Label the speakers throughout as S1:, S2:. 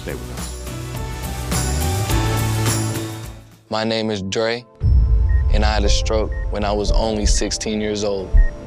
S1: Stay with us.
S2: My name is Dre, and I had a stroke when I was only 16 years old.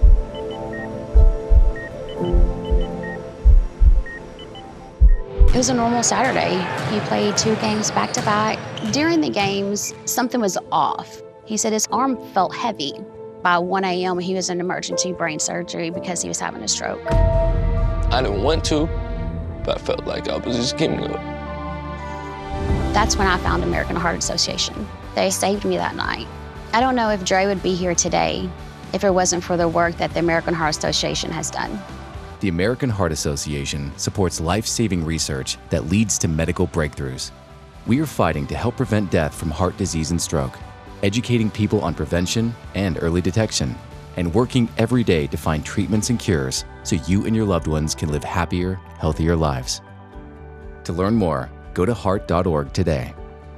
S3: It was a normal Saturday. He played 2 games back-to-back. During the games, something was off. He said his arm felt heavy. By 1 a.m., he was in emergency brain surgery because he was having a stroke.
S2: I didn't want to, but I felt like I was just giving up.
S3: That's when I found American Heart Association. They saved me that night. I don't know if Dre would be here today if it wasn't for the work that the American Heart Association has done.
S4: The American Heart Association supports life-saving research that leads to medical breakthroughs. We are fighting to help prevent death from heart disease and stroke, educating people on prevention and early detection, and working every day to find treatments and cures so you and your loved ones can live happier, healthier lives. To learn more, go to heart.org today.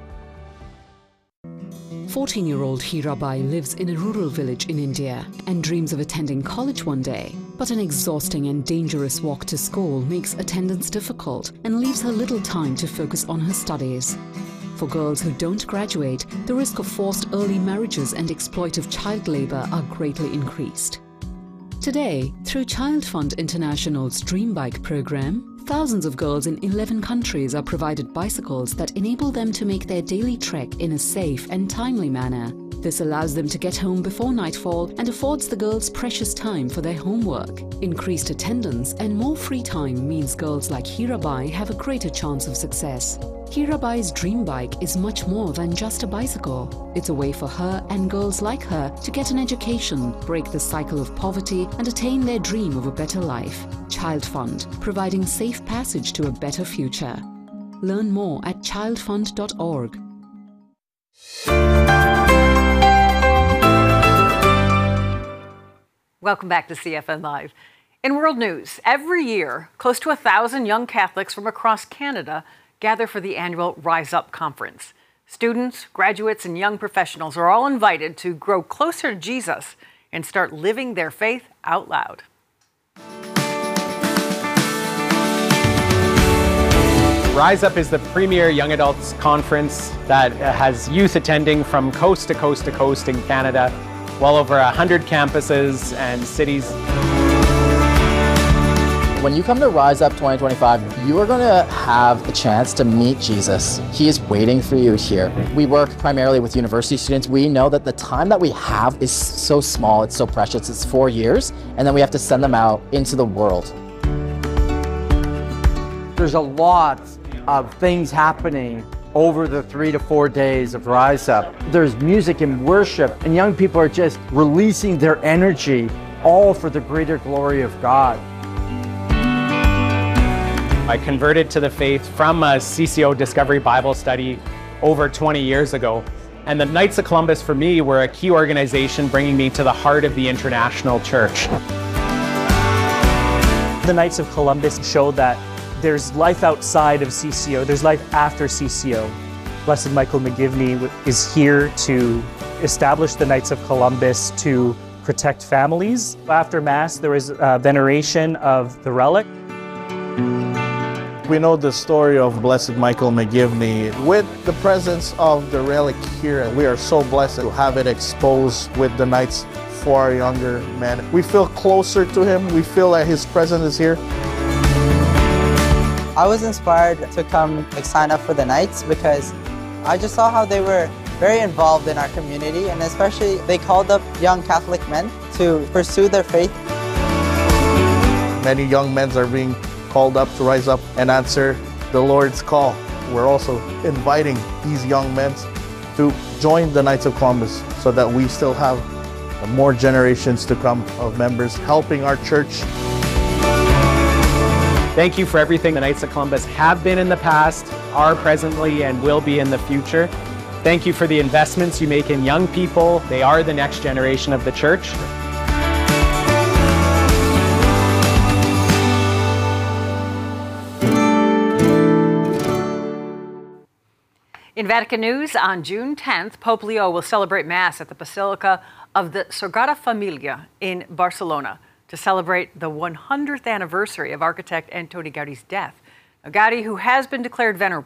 S5: 14-year-old Hirabai lives in a rural village in India and dreams of attending college one day. But an exhausting and dangerous walk to school makes attendance difficult and leaves her little time to focus on her studies. For girls who don't graduate, the risk of forced early marriages and exploitive child labor are greatly increased. Today, through Child Fund International's Dream Bike program, thousands of girls in 11 countries are provided bicycles that enable them to make their daily trek in a safe and timely manner. This allows them to get home before nightfall and affords the girls precious time for their homework. Increased attendance and more free time means girls like Hirabai have a greater chance of success. Hirabai's Dream Bike is much more than just a bicycle. It's a way for her and girls like her to get an education, break the cycle of poverty, and attain their dream of a better life. Child Fund, providing safe passage to a better future. Learn more at childfund.org.
S6: Welcome back to CFN Live. In world news, every year, close to 1,000 young Catholics from across Canada gather for the annual Rise Up Conference. Students, graduates, and young professionals are all invited to grow closer to Jesus and start living their faith out loud.
S7: Rise Up is the premier young adults conference that has youth attending from coast to coast to coast in Canada, well over 100 campuses and cities.
S8: When you come to Rise Up 2025, you are going to have the chance to meet Jesus. He is waiting for you here. We work primarily with university students. We know that the time that we have is so small, it's so precious. It's 4 years, and then we have to send them out into the world.
S9: There's a lot of things happening over the 3 to 4 days of Rise Up. There's music and worship, and young people are just releasing their energy, all for the greater glory of God.
S7: I converted to the faith from a CCO Discovery Bible study over 20 years ago. And the Knights of Columbus for me were a key organization bringing me to the heart of the international church.
S10: The Knights of Columbus show that there's life outside of CCO, there's life after CCO. Blessed Michael McGivney is here to establish the Knights of Columbus to protect families. After Mass, there is veneration of the relic.
S11: We know the story of Blessed Michael McGivney. With the presence of the relic here, we are so blessed to have it exposed with the Knights for our younger men. We feel closer to him. We feel that his presence is here.
S12: I was inspired to come sign up for the Knights because I just saw how they were very involved in our community, and especially they called up young Catholic men to pursue their faith.
S11: Many young men are being called up to rise up and answer the Lord's call. We're also inviting these young men to join the Knights of Columbus so that we still have more generations to come of members helping our church.
S7: Thank you for everything the Knights of Columbus have been in the past, are presently, and will be in the future. Thank you for the investments you make in young people. They are the next generation of the church.
S6: In Vatican News, on June 10th, Pope Leo will celebrate Mass at the Basilica of the Sagrada Familia in Barcelona to celebrate the 100th anniversary of architect Antoni Gaudi's death. Now, Gowdy, who has been declared venerable,